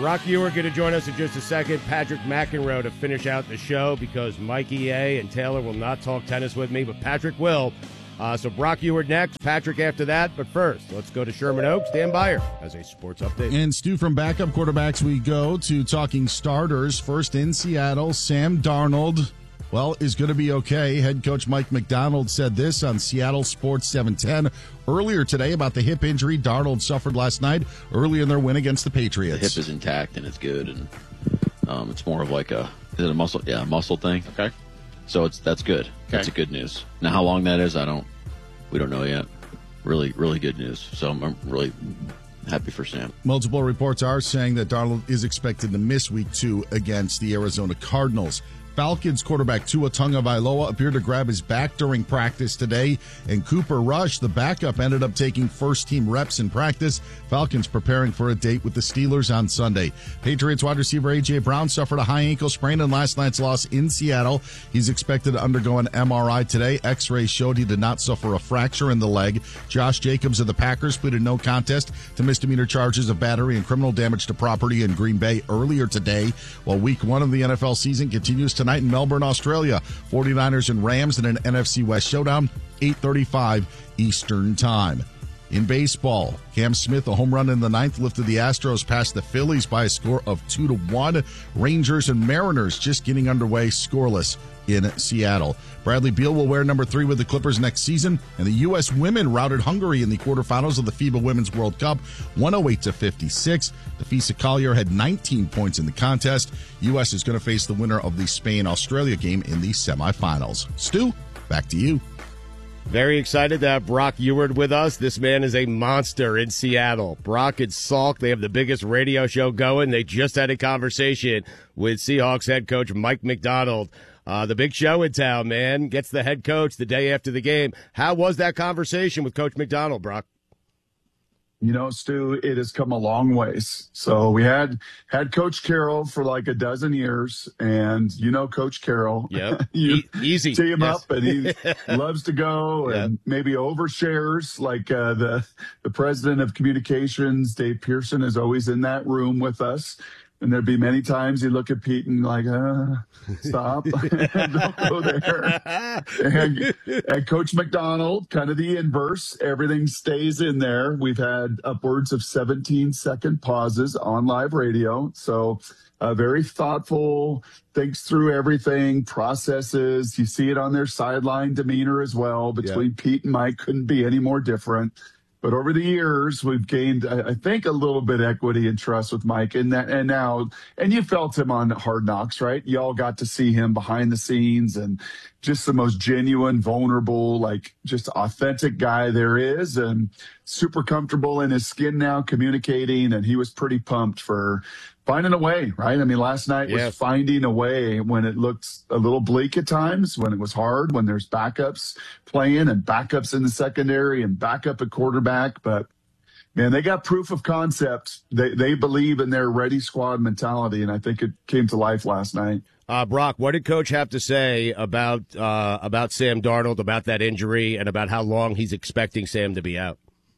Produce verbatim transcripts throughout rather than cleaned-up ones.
Brock Ewert going to join us in just a second. Patrick McEnroe to finish out the show because Mikey A. and Taylor will not talk tennis with me, but Patrick will. Uh, so Brock Ewert next, Patrick after that. But first, let's go to Sherman Oaks. Dan Beyer has a sports update. And Stu, from backup quarterbacks, we go to talking starters. First in Seattle, Sam Darnold, well, is going to be okay. Head coach Mike Macdonald said this on Seattle Sports seven ten earlier today about the hip injury Darnold suffered last night early in their win against the Patriots. The hip is intact and it's good, and um, it's more of like a is it a muscle? Yeah, a muscle thing. Okay, so it's that's good. Okay. That's a good news. Now, how long that is, I don't. We don't know yet. Really, really good news. So I'm, I'm really happy for Sam. Multiple reports are saying that Darnold is expected to miss week two against the Arizona Cardinals. Falcons quarterback Tua Tagovailoa appeared to grab his back during practice today, and Cooper Rush, the backup, ended up taking first-team reps in practice. Falcons preparing for a date with the Steelers on Sunday. Patriots wide receiver A J. Brown suffered a high ankle sprain in last night's loss in Seattle. He's expected to undergo an M R I today. X-rays showed he did not suffer a fracture in the leg. Josh Jacobs of the Packers pleaded no contest to misdemeanor charges of battery and criminal damage to property in Green Bay earlier today, while week one of the N F L season continues tonight in Melbourne, Australia. forty-niners and Rams in an N F C West showdown, eight thirty-five Eastern Time. In baseball, Cam Smith, a home run in the ninth, lifted the Astros past the Phillies by a score of two to one. Rangers and Mariners just getting underway scoreless in Seattle. Bradley Beal will wear number three with the Clippers next season, and the U S women routed Hungary in the quarterfinals of the FIBA Women's World Cup, one oh eight to fifty-six. Defisa Collier had nineteen points in the contest. U S is going to face the winner of the Spain-Australia game in the semifinals. Stu, back to you. Very excited to have Brock Ewert with us. This man is a monster in Seattle. Brock and Salk, they have the biggest radio show going. They just had a conversation with Seahawks head coach Mike Macdonald. Uh, the big show in town, man. Gets the head coach the day after the game. How was that conversation with Coach Macdonald, Brock? You know, Stu, it has come a long ways. So we had had Coach Carroll for like a dozen years, and you know Coach Carroll. Yep. you e- easy. See him yes. up, and he loves to go and yep. maybe overshares. Like uh, the the president of communications, Dave Pearson, is always in that room with us. And there'd be many times he'd look at Pete and like, uh, stop, don't go there. And, and Coach Macdonald, kind of the inverse, everything stays in there. We've had upwards of seventeen second pauses on live radio. So uh, very thoughtful, thinks through everything, processes. You see it on their sideline demeanor as well. Between yeah. Pete and Mike, couldn't be any more different. But over the years, we've gained, I think, a little bit equity and trust with Mike. And that, and now, and you felt him on Hard Knocks, right? Y'all got to see him behind the scenes, and just the most genuine, vulnerable, like just authentic guy there is, and super comfortable in his skin now, communicating. And he was pretty pumped for finding a way, right? I mean, last night was yes. finding a way when it looked a little bleak at times, when it was hard, when there's backups playing and backups in the secondary and backup at quarterback. But man, they got proof of concept. They they believe in their ready squad mentality, and I think it came to life last night. Uh, Brock, what did Coach have to say about uh, about Sam Darnold, about that injury, and about how long he's expecting Sam to be out?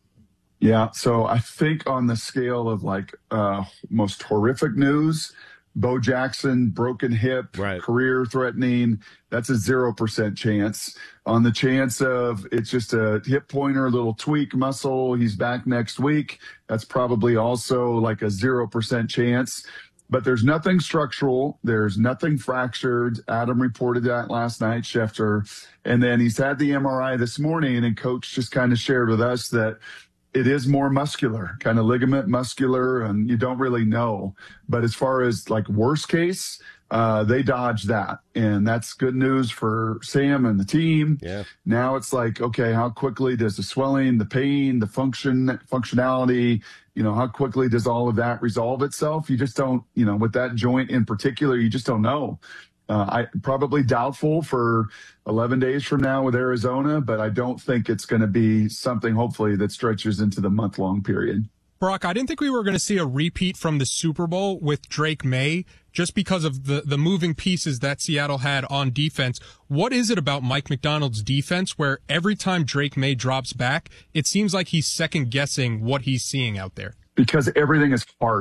Yeah, so I think on the scale of like uh, most horrific news, Bo Jackson, broken hip, right. career threatening, that's a zero percent chance. On the chance of it's just a hip pointer, a little tweak muscle, he's back next week, that's probably also like a zero percent chance. But there's nothing structural. There's nothing fractured. Adam reported that last night, Schefter. And then he's had the M R I this morning, and Coach just kind of shared with us that it is more muscular, kind of ligament muscular, and you don't really know. But as far as like worst case, uh, they dodged that. And that's good news for Sam and the team. Yeah. Now it's like, okay, how quickly does the swelling, the pain, the function, functionality, you know, how quickly does all of that resolve itself? You just don't, you know, with that joint in particular, you just don't know. Uh, I probably doubtful for eleven days from now with Arizona, but I don't think it's going to be something, hopefully, that stretches into the month-long period. Brock, I didn't think we were going to see a repeat from the Super Bowl with Drake May just because of the, the moving pieces that Seattle had on defense. What is it about Mike Macdonald's defense where every time Drake May drops back, it seems like he's second-guessing what he's seeing out there? Because everything is hard.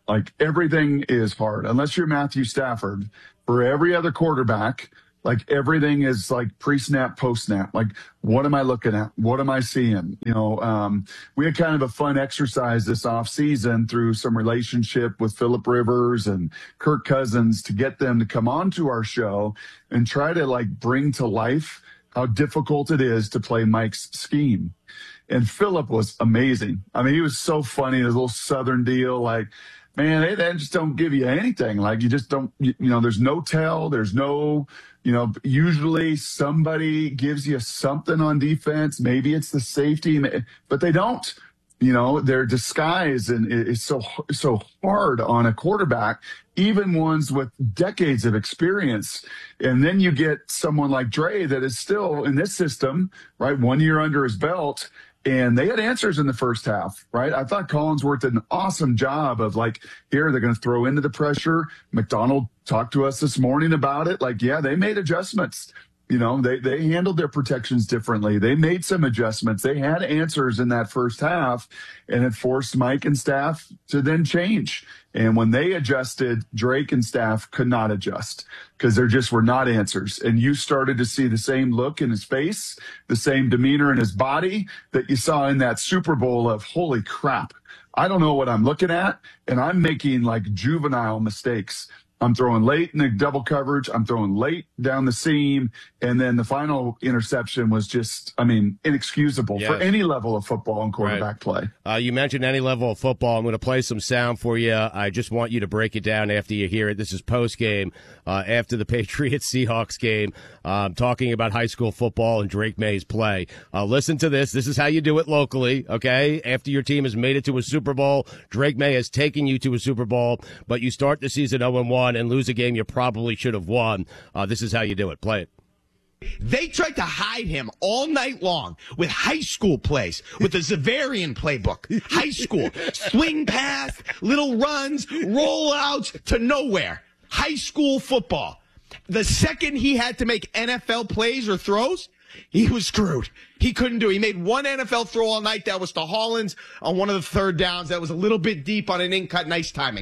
Like everything is hard unless you're Matthew Stafford. For every other quarterback, like everything is like pre-snap, post-snap. Like, what am I looking at? What am I seeing? You know, um, we had kind of a fun exercise this off season through some relationship with Phillip Rivers and Kirk Cousins to get them to come onto our show and try to like bring to life how difficult it is to play Mike's scheme. And Phillip was amazing. I mean, he was so funny, his little Southern deal, like, man, they, they just don't give you anything. Like, you just don't, you, you know, there's no tell. There's no, you know, usually somebody gives you something on defense. Maybe it's the safety, but they don't. You know, their disguise and is so, so hard on a quarterback, even ones with decades of experience. And then you get someone like Dre that is still in this system, right? One year under his belt. And they had answers in the first half, right? I thought Collinsworth did an awesome job of like, here, they're going to throw into the pressure. McDonald talked to us this morning about it. Like, yeah, they made adjustments. You know, they, they handled their protections differently. They made some adjustments. They had answers in that first half, and it forced Mike and staff to then change. And when they adjusted, Drake and staff could not adjust because there just were not answers. And you started to see the same look in his face, the same demeanor in his body that you saw in that Super Bowl of, holy crap, I don't know what I'm looking at, and I'm making like juvenile mistakes. I'm throwing late in the double coverage. I'm throwing late down the seam. And then the final interception was just, I mean, inexcusable yes. for any level of football and quarterback right. play. Uh, you mentioned any level of football. I'm going to play some sound for you. I just want you to break it down after you hear it. This is post-game, uh, after the Patriots-Seahawks game, um, talking about high school football and Drake Maye's play. Uh, listen to this. This is how you do it locally, okay? After your team has made it to a Super Bowl, Drake Maye has taken you to a Super Bowl, but you start the season oh and one and lose a game you probably should have won. Uh, this is how you do it. Play it. They tried to hide him all night long with high school plays, with the Zavarian playbook. High school. Swing pass, little runs, rollouts to nowhere. High school football. The second he had to make N F L plays or throws, he was screwed. He couldn't do it. He made one N F L throw all night. That was to Hollins on one of the third downs. That was a little bit deep on an in-cut. Nice timing.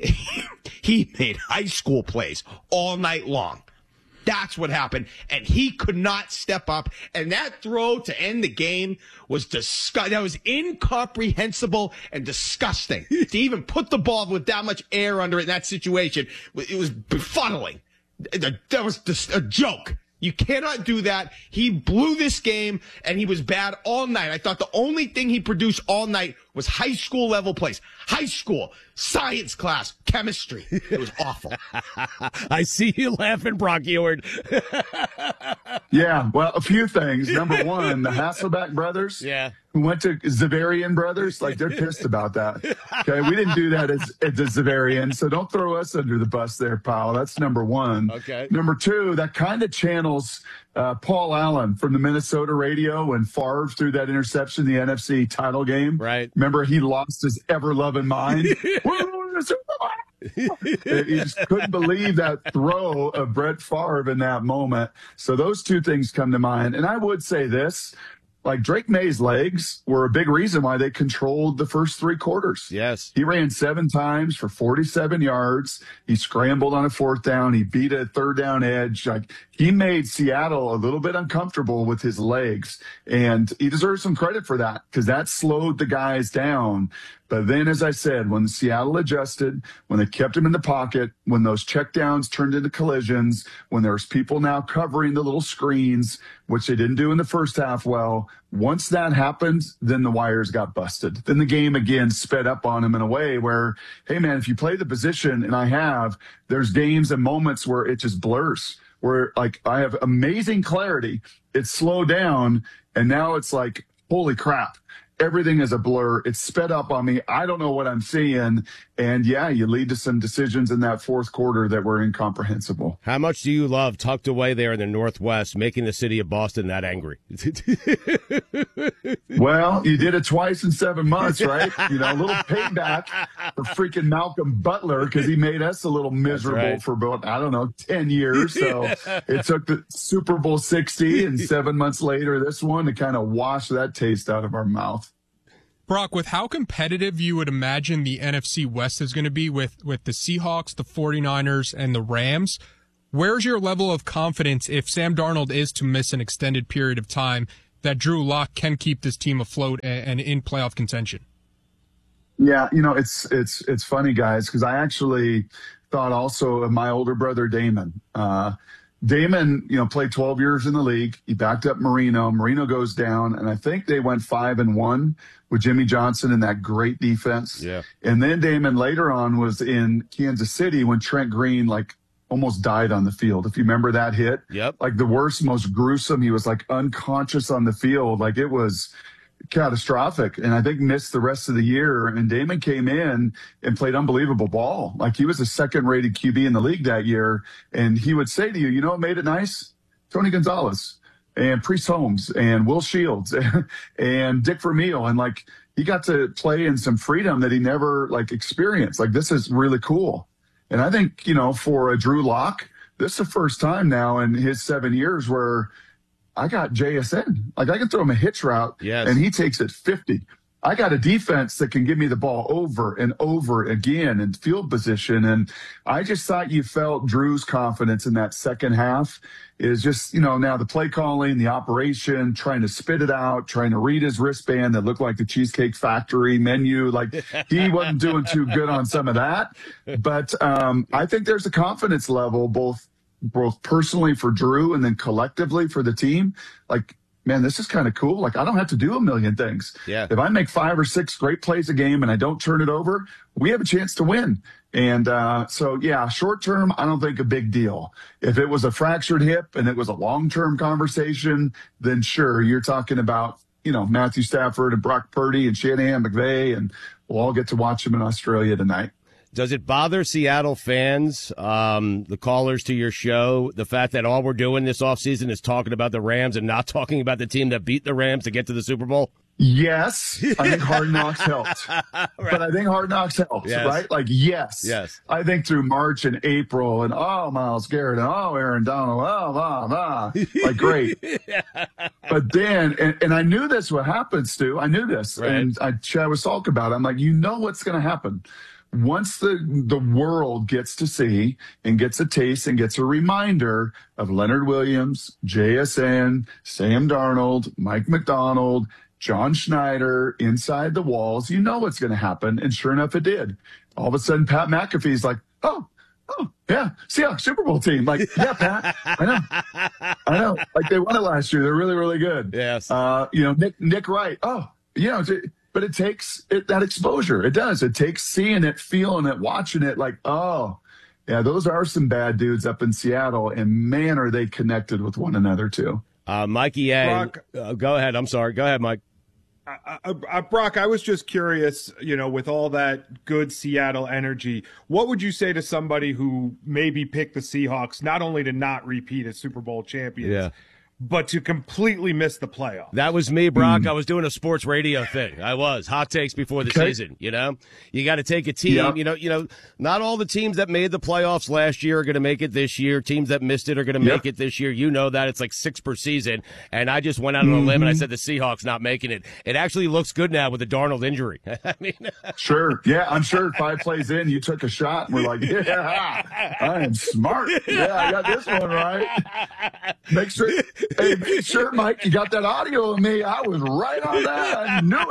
He made high school plays all night long. That's what happened. And he could not step up. And that throw to end the game was disgusting. That was incomprehensible and disgusting. To even put the ball with that much air under it in that situation, it was befuddling. That was just a joke. You cannot do that. He blew this game, and he was bad all night. I thought the only thing he produced all night was high school level plays. High school, science class, chemistry. It was awful. I see you laughing, Brock Eward. Yeah, well, a few things. Number one, the Hasselbeck brothers. Yeah. Who went to Zavarian brothers, like they're pissed about that. Okay, we didn't do that as, as the Zavarian, so don't throw us under the bus there, pal. That's number one. Okay. Number two, that kind of channels uh, Paul Allen from the Minnesota radio when Favre threw that interception in the N F C title game. Right. Remember, he lost his ever-loving mind. He just couldn't believe that throw of Brett Favre in that moment. So those two things come to mind. And I would say this. Like, Drake Maye's legs were a big reason why they controlled the first three quarters. Yes. He ran seven times for forty-seven yards. He scrambled on a fourth down. He beat a third down edge. Like, he made Seattle a little bit uncomfortable with his legs. And he deserves some credit for that because that slowed the guys down. But then, as I said, when Seattle adjusted, when they kept him in the pocket, when those checkdowns turned into collisions, when there's people now covering the little screens, which they didn't do in the first half well, once that happened, then the wires got busted. Then the game again sped up on him in a way where, hey, man, if you play the position, and I have, there's games and moments where it just blurs, where, like, I have amazing clarity. It's slowed down, and now it's like, holy crap. Everything is a blur. It's sped up on me. I don't know what I'm seeing. And, yeah, you lead to some decisions in that fourth quarter that were incomprehensible. How much do you love tucked away there in the Northwest, making the city of Boston that angry? Well, you did it twice in seven months, right? You know, a little payback for freaking Malcolm Butler because he made us a little miserable right. for about, I don't know, ten years. So it took the Super Bowl sixty and seven months later, this one to kind of wash that taste out of our mouth. Brock, with how competitive you would imagine the N F C West is going to be with, with the Seahawks, the 49ers, and the Rams, where's your level of confidence if Sam Darnold is to miss an extended period of time that Drew Lock can keep this team afloat and, and in playoff contention? Yeah, you know, it's it's it's funny, guys, because I actually thought also of my older brother, Damon. Uh, Damon, you know, played twelve years in the league. He backed up Marino. Marino goes down, and I think they went five and one with Jimmy Johnson and that great defense. Yeah. And then Damon later on was in Kansas City when Trent Green, like, almost died on the field. If you remember that hit. Yep. Like the worst, most gruesome. He was like unconscious on the field. Like it was catastrophic. And I think missed the rest of the year. And Damon came in and played unbelievable ball. Like he was a second rated Q B in the league that year. And he would say to you, you know what made it nice? Tony Gonzalez and Priest Holmes and Will Shields and Dick Vermeil. And like he got to play in some freedom that he never like experienced. Like this is really cool. And I think, you know, for a Drew Lock, this is the first time now in his seven years where I got J S N. Like I can throw him a hitch route yes. and he takes it fifty. I got a defense that can give me the ball over and over again in field position. And I just thought you felt Drew's confidence in that second half is just, you know, now the play calling, the operation, trying to spit it out, trying to read his wristband that looked like the Cheesecake Factory menu. Like he wasn't doing too good on some of that. But um, I think there's a confidence level, both both personally for Drew and then collectively for the team. Like, man, this is kind of cool. Like, I don't have to do a million things. Yeah. If I make five or six great plays a game and I don't turn it over, we have a chance to win. And uh, so, yeah, short term, I don't think a big deal. If it was a fractured hip and it was a long-term conversation, then sure, you're talking about, you know, Matthew Stafford and Brock Purdy and Shanahan McVay, and we'll all get to watch them in Australia tonight. Does it bother Seattle fans, um, the callers to your show, the fact that all we're doing this offseason is talking about the Rams and not talking about the team that beat the Rams to get to the Super Bowl? Yes, I think Hard Knocks helped. Right. But I think Hard Knocks helps, yes. right? Like, yes. Yes. I think through March and April and, oh, Myles Garrett and, oh, Aaron Donald, oh, blah, blah. Like, great. yeah. But then, and, and I knew this would happen, Stu. I knew this. Right. And I chat with Salk about it. I'm like, you know what's going to happen. Once the the world gets to see and gets a taste and gets a reminder of Leonard Williams, J S N, Sam Darnold, Mike McDonald, John Schneider inside the walls, you know what's going to happen. And sure enough, it did. All of a sudden, Pat McAfee's like, oh, oh, yeah, Seahawks Super Bowl team. Like, yeah, Pat, I know. I know. Like, they won it last year. They're really, really good. Yes. Uh, you know, Nick, Nick Wright. Oh, you know, but it takes it, that exposure. It does. It takes seeing it, feeling it, watching it like, oh, yeah, those are some bad dudes up in Seattle. And, man, are they connected with one another, too. Uh, Mikey A. Brock, uh, go ahead. I'm sorry. Go ahead, Mike. Uh, uh, uh, Brock, I was just curious, you know, with all that good Seattle energy, what would you say to somebody who maybe picked the Seahawks not only to not repeat as Super Bowl champions, yeah. but to completely miss the playoffs? That was me, Brock. Mm. I was doing a sports radio thing. I was. Hot takes before the okay. season, you know? You got to take a team. Yep. You know, you know, not all the teams that made the playoffs last year are going to make it this year. Teams that missed it are going to yep. make it this year. You know that. It's like six per season. And I just went out on mm-hmm. a limb and I said the Seahawks not making it. It actually looks good now with the Darnold injury. I mean, sure. Yeah, I'm sure five plays in, you took a shot and we're like, yeah, I am smart. Yeah, I got this one right. Make sure, hey, make sure, Mike, you got that audio of me. I was right on that. I knew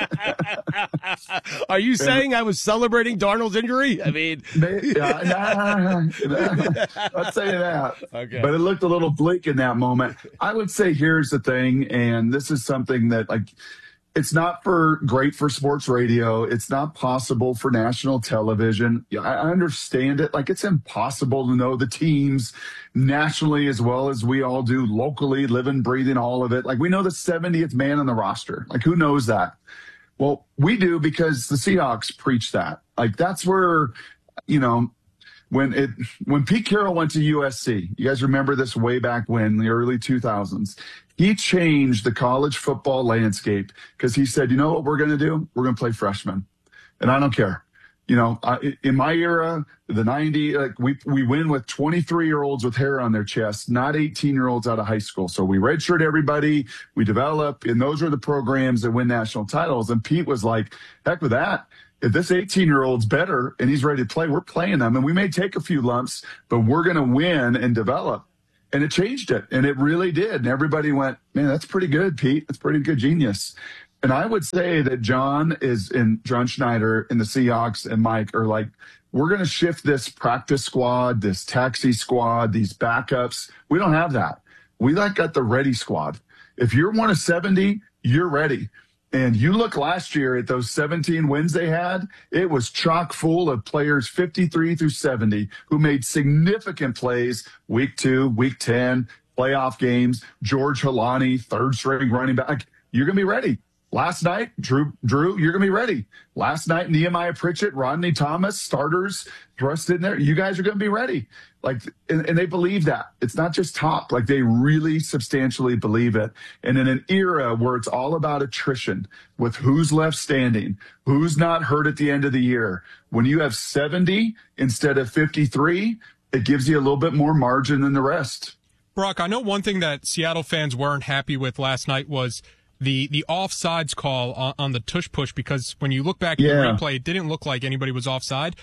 it. Are you saying I was celebrating Darnold's injury? I mean, yeah, nah, nah, I'll tell you that. Okay. But it looked a little bleak in that moment. I would say here's the thing, and this is something that, like, it's not for great for sports radio. It's not possible for national television. Yeah, I understand it. Like, it's impossible to know the teams nationally as well as we all do locally, living, breathing, all of it. Like, we know the seventieth man on the roster. Like, who knows that? Well, we do because the Seahawks preach that. Like, that's where, you know, when it when Pete Carroll went to U S C, you guys remember this way back when, in the early two thousands, he changed the college football landscape because he said, you know what we're going to do? We're going to play freshmen. And I don't care. You know, I, in my era, the nineties, like we we win with twenty-three year olds with hair on their chest, not eighteen year olds out of high school. So we redshirt everybody, we develop, and those are the programs that win national titles. And Pete was like, heck with that. If this eighteen year old's better and he's ready to play, we're playing them. And we may take a few lumps, but we're going to win and develop. And it changed it. And it really did. And everybody went, man, that's pretty good, Pete. That's pretty good genius. And I would say that John is in John Schneider and the Seahawks and Mike are like, we're going to shift this practice squad, this taxi squad, these backups. We don't have that. We like got the ready squad. If you're one of seventy, you're ready. And you look last year at those seventeen wins they had, it was chock full of players fifty-three through seventy who made significant plays week two, week ten, playoff games. George Halani, third string running back. You're going to be ready. Last night, Drew, Drew, you're going to be ready. Last night, Nehemiah Pritchett, Rodney Thomas, starters thrust in there. You guys are going to be ready. Like, and, and they believe that. It's not just talk. Like, they really substantially believe it. And in an era where it's all about attrition with who's left standing, who's not hurt at the end of the year, when you have seventy instead of fifty-three, it gives you a little bit more margin than the rest. Brock, I know one thing that Seattle fans weren't happy with last night was the the offsides call on, on the tush push, because when you look back at Yeah. the replay, it didn't look like anybody was offside.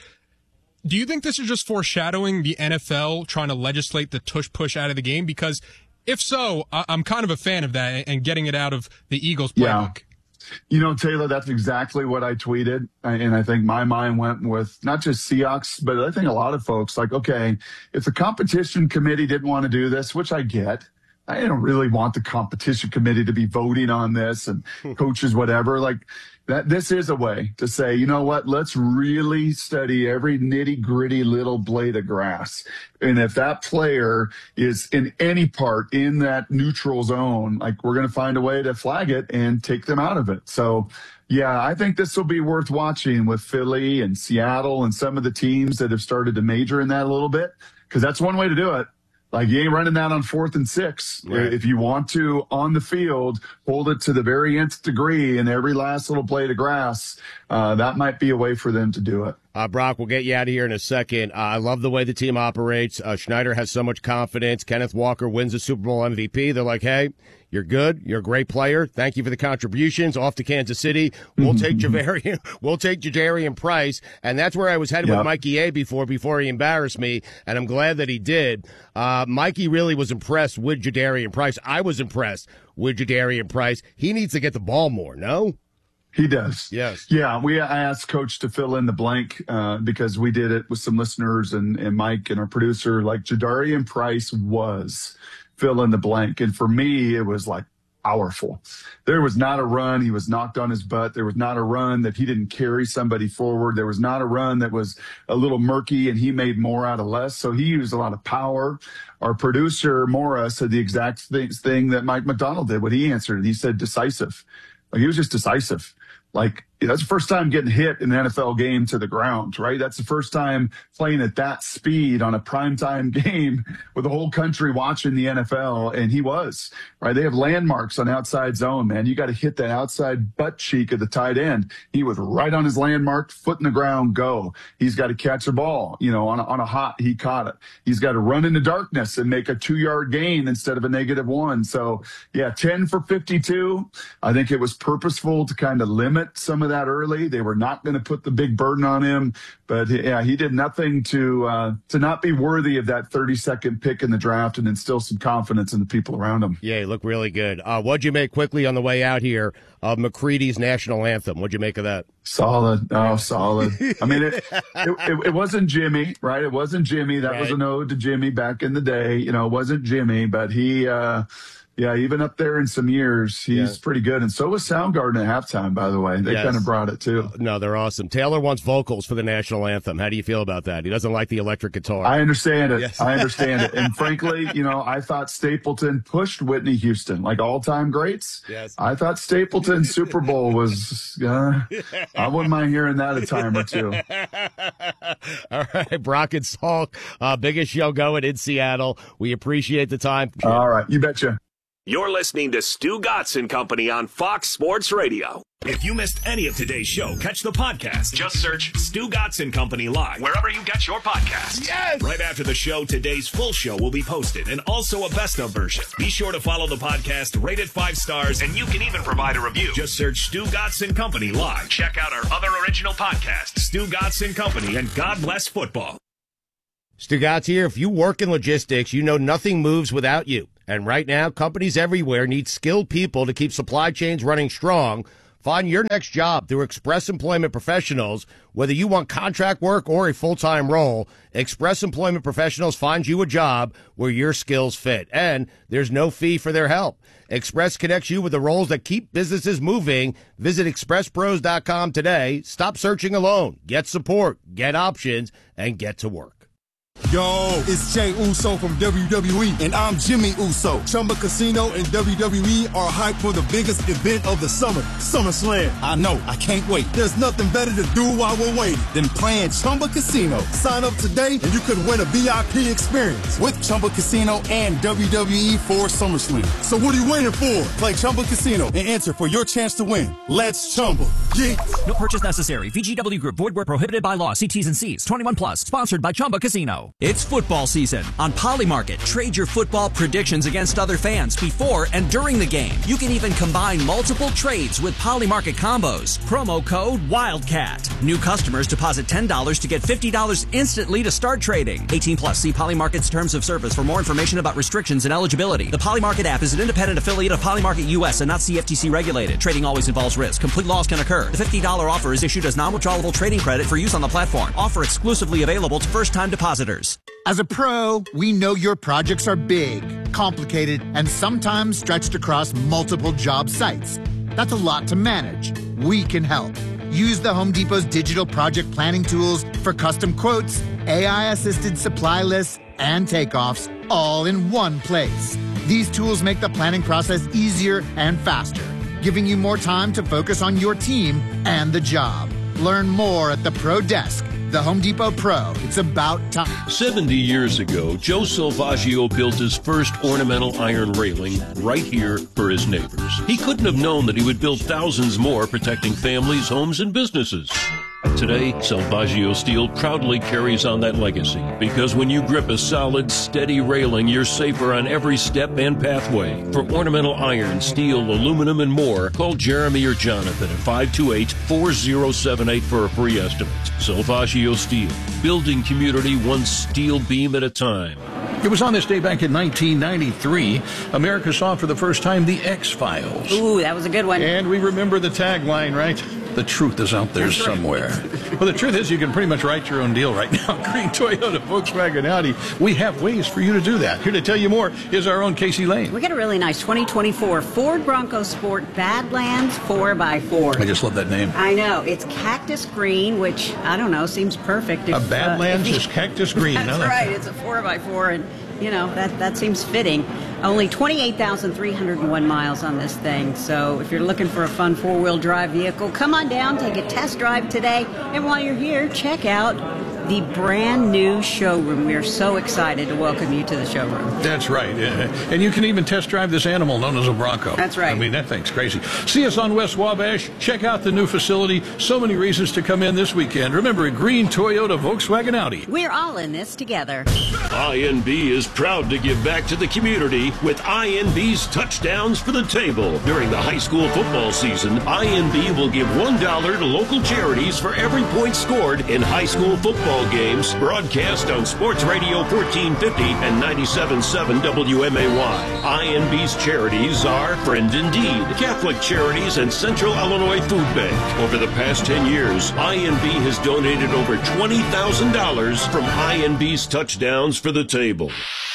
Do you think this is just foreshadowing the N F L trying to legislate the tush push out of the game? Because if so, I, I'm kind of a fan of that and getting it out of the Eagles playbook. Yeah. You know, Taylor, that's exactly what I tweeted. And I think my mind went with not just Seahawks, but I think a lot of folks like, okay, if the competition committee didn't want to do this, which I get, I don't really want the competition committee to be voting on this and coaches, whatever. Like that, this is a way to say, you know what, let's really study every nitty gritty little blade of grass. And if that player is in any part in that neutral zone, like we're going to find a way to flag it and take them out of it. So yeah, I think this will be worth watching with Philly and Seattle and some of the teams that have started to major in that a little bit, because that's one way to do it. Like, you ain't running that on fourth and six. Right. If you want to, on the field, hold it to the very nth degree in every last little blade of grass, uh, that might be a way for them to do it. Uh, Brock, we'll get you out of here in a second. Uh, I love the way the team operates. Uh, Schneider has so much confidence. Kenneth Walker wins the Super Bowl M V P. They're like, hey, you're good. You're a great player. Thank you for the contributions. Off to Kansas City. We'll take Javarian. We'll take Jadarian Price. And that's where I was headed Yep. with Mikey A before, before he embarrassed me. And I'm glad that he did. Uh, Mikey really was impressed with Jadarian Price. I was impressed with Jadarian Price. He needs to get the ball more, no? He does. Yes. Yeah, we I asked Coach to fill in the blank uh, because we did it with some listeners and, and Mike and our producer. Like, Jadarian Price was fill in the blank. And for me, it was like powerful. There was not a run he was knocked on his butt. There was not a run that he didn't carry somebody forward. There was not a run that was a little murky and he made more out of less. So he used a lot of power. Our producer, Mora, said the exact thing that Mike McDonald did when he answered it. He said decisive. Like, he was just decisive. Like, that's the first time getting hit in an N F L game to the ground, right? That's the first time playing at that speed on a primetime game with the whole country watching the N F L. And he was, right? They have landmarks on outside zone, man. You got to hit that outside butt cheek of the tight end. He was right on his landmark, foot in the ground, go. He's got to catch a ball, you know, on a, on a hot, he caught it. He's got to run in the darkness and make a two yard gain instead of a negative one. So yeah, ten for fifty-two. I think it was purposeful to kind of limit some of that early. They were not going to put the big burden on him, but yeah, he did nothing to uh, to not be worthy of that thirty-second pick in the draft and instill some confidence in the people around him. Yeah, he looked really good. Uh, what'd you make quickly on the way out here of McCready's national anthem? What'd you make of that? Solid. Oh, solid. I mean, it, it, it, it wasn't Jimmy, right? It wasn't Jimmy. That Right. was an ode to Jimmy back in the day. You know, it wasn't Jimmy, but he, uh, yeah, even up there in some years, he's Yeah. pretty good. And so was Soundgarden at halftime, by the way. They Yes. kind of brought it too. No, they're awesome. Taylor wants vocals for the national anthem. How do you feel about that? He doesn't like the electric guitar. I understand it. Yes. I understand it. And frankly, you know, I thought Stapleton pushed Whitney Houston like all-time greats. Yes. I thought Stapleton Super Bowl was, uh, I wouldn't mind hearing that a time or two. All right, Brock and Salk, uh, biggest show going in Seattle. We appreciate the time. All right. You betcha. You're listening to Stu Gatz and Company on Fox Sports Radio. If you missed any of today's show, catch the podcast. Just search Stu Gatz and Company Live wherever you get your podcasts. Yes! Right after the show, today's full show will be posted and also a best of version. Be sure to follow the podcast, rate it five stars, and you can even provide a review. Just search Stu Gatz and Company Live. Check out our other original podcasts, Stu Gatz and Company and God Bless Football. Stu Gatz here. If you work in logistics, you know nothing moves without you. And right now, companies everywhere need skilled people to keep supply chains running strong. Find your next job through Express Employment Professionals. Whether you want contract work or a full-time role, Express Employment Professionals finds you a job where your skills fit. And there's no fee for their help. Express connects you with the roles that keep businesses moving. Visit express pros dot com today. Stop searching alone. Get support, get options, and get to work. Yo, it's Jay Uso from W W E, and I'm Jimmy Uso. Chumba Casino and W W E are hyped for the biggest event of the summer, SummerSlam. I know, I can't wait. There's nothing better to do while we're waiting than playing Chumba Casino. Sign up today, and you could win a V I P experience with Chumba Casino and W W E for SummerSlam. So what are you waiting for? Play Chumba Casino and enter for your chance to win. Let's Chumba. Yeah. No purchase necessary. V G W Group. Void where prohibited by law. See T's and C's. twenty-one plus. Sponsored by Chumba Casino. It's football season. On Polymarket, trade your football predictions against other fans before and during the game. You can even combine multiple trades with Polymarket combos. Promo code Wildcat. New customers deposit ten dollars to get fifty dollars instantly to start trading. eighteen plus. See Polymarket's terms of service for more information about restrictions and eligibility. The Polymarket app is an independent affiliate of Polymarket U S and not C F T C regulated. Trading always involves risk. Complete loss can occur. The fifty dollars offer is issued as non-withdrawable trading credit for use on the platform. Offer exclusively available to first-time depositors. As a pro, we know your projects are big, complicated, and sometimes stretched across multiple job sites. That's a lot to manage. We can help. Use the Home Depot's digital project planning tools for custom quotes, A I-assisted supply lists, and takeoffs, all in one place. These tools make the planning process easier and faster, giving you more time to focus on your team and the job. Learn more at the Pro Desk. The Home Depot Pro. It's about time. seventy years ago, Joe Salvaggio built his first ornamental iron railing right here for his neighbors. He couldn't have known that he would build thousands more protecting families, homes, and businesses. Today, Salvaggio Steel proudly carries on that legacy because when you grip a solid, steady railing, you're safer on every step and pathway. For ornamental iron, steel, aluminum, and more, call Jeremy or Jonathan at five two eight, four zero seven eight for a free estimate. Salvaggio Steel, building community one steel beam at a time. It was on this day back in nineteen ninety-three, America saw for the first time the X-Files. Ooh, that was a good one. And we remember the tagline, right? The truth is out there That's somewhere. Right. Well, the truth is you can pretty much write your own deal right now. Green, Toyota, Volkswagen, Audi. We have ways for you to do that. Here to tell you more is our own Casey Lane. We got a really nice twenty twenty-four Ford Bronco Sport Badlands four by four. I just love that name. I know. It's cactus green, which, I don't know, seems perfect. If, a Badlands uh, is cactus green. That's like right. that. It's a four by four, and, you know, that, that seems fitting. Only twenty-eight thousand three hundred one miles on this thing. So if you're looking for a fun four-wheel drive vehicle, come on down, take a test drive today. And while you're here, check out the brand new showroom. We are so excited to welcome you to the showroom. That's right. And you can even test drive this animal known as a Bronco. That's right. I mean, that thing's crazy. See us on West Wabash. Check out the new facility. So many reasons to come in this weekend. Remember, Green, Toyota, Volkswagen, Audi. We're all in this together. I N B is proud to give back to the community with I N B's Touchdowns for the Table. During the high school football season, I N B will give one dollar to local charities for every point scored in high school football games, broadcast on Sports Radio fourteen fifty and ninety-seven point seven W M A Y. I N B's charities are Friend Indeed, Catholic Charities, and Central Illinois Food Bank. Over the past ten years, I N B has donated over twenty thousand dollars from I N B's Touchdowns for the Table.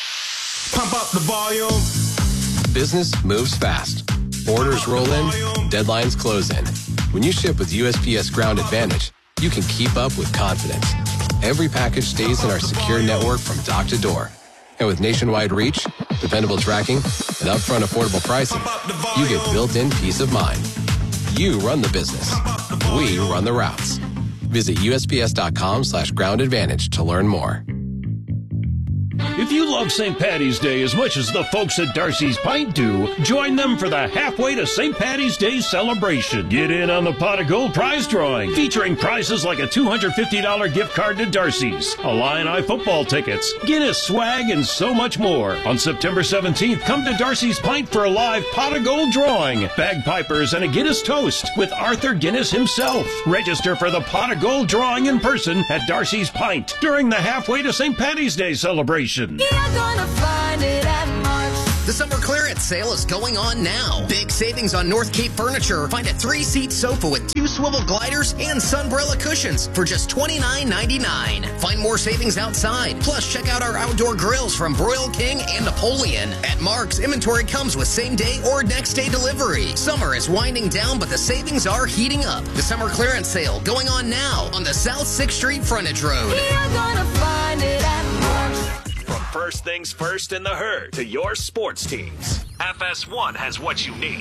Pump up the volume. Business moves fast. Orders roll in, deadlines close in. When you ship with U S P S Ground Advantage, you can keep up with confidence. Every package stays in our secure network from dock to door. And with nationwide reach, dependable tracking, and upfront affordable pricing, you get built-in peace of mind. You run the business. We run the routes. Visit U S P S dot com slash ground advantage to learn more. If you love Saint Patty's Day as much as the folks at Darcy's Pint do, join them for the Halfway to Saint Patty's Day celebration. Get in on the Pot of Gold prize drawing, featuring prizes like a two hundred fifty dollars gift card to Darcy's, Illini football tickets, Guinness swag, and so much more. On September seventeenth, come to Darcy's Pint for a live Pot of Gold drawing, bagpipers, and a Guinness toast with Arthur Guinness himself. Register for the Pot of Gold drawing in person at Darcy's Pint during the Halfway to Saint Patty's Day celebration. You're gonna find it at Mark's. The summer clearance sale is going on now. Big savings on North Cape furniture. Find a three-seat sofa with two swivel gliders and sunbrella cushions for just twenty-nine ninety-nine. Find more savings outside. Plus, check out our outdoor grills from Broil King and Napoleon. At Mark's, inventory comes with same-day or next-day delivery. Summer is winding down, but the savings are heating up. The summer clearance sale going on now on the South sixth Street Frontage Road. You're gonna find it at Mark's. From first things first in the herd to your sports teams, F S one has what you need.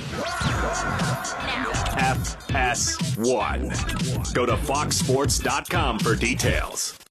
F S one. Go to fox sports dot com for details.